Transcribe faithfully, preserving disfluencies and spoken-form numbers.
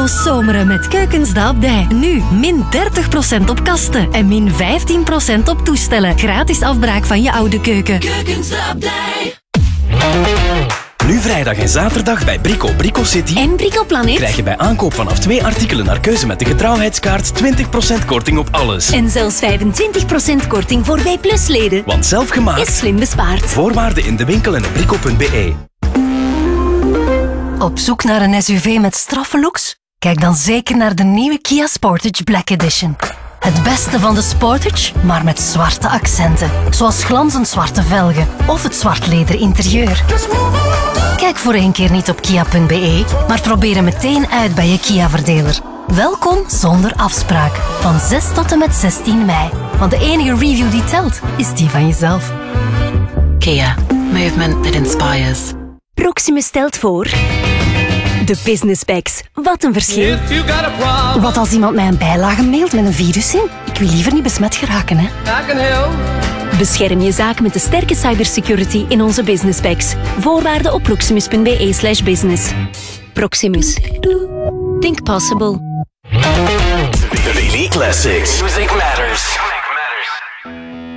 zomeren met Keukens de Abdij. Nu min dertig procent op kasten en min vijftien procent op toestellen. Gratis afbraak van je oude keuken. Keukens de Abdij. Nu vrijdag en zaterdag bij Brico Brico City En Brico Planet krijg je bij aankoop vanaf twee artikelen naar keuze met de getrouwheidskaart twintig procent korting op alles. en zelfs vijfentwintig procent korting voor W Plus leden. Want zelf gemaakt. Is slim bespaard. Voorwaarden in de winkel en op brico punt be. Op zoek naar een S U V met straffe looks? Kijk dan zeker naar de nieuwe Kia Sportage Black Edition. Het beste van de Sportage, maar met zwarte accenten. Zoals glanzend zwarte velgen of het zwart leder interieur. Kijk voor één keer niet op kia punt be, maar probeer hem meteen uit bij je Kia-verdeler. Welkom zonder afspraak. Van zes tot en met zestien mei. Want de enige review die telt, is die van jezelf. Kia. Movement that inspires. Proximus stelt voor... De Business Packs. Wat een verschil. Wat als iemand mij een bijlage mailt met een virus in? Ik wil liever niet besmet geraken, hè. Bescherm je zaak met de sterke cybersecurity in onze Business Packs. Voorwaarden op proximus punt be slash business. Proximus. Think possible. The Elite Classics. Music matters.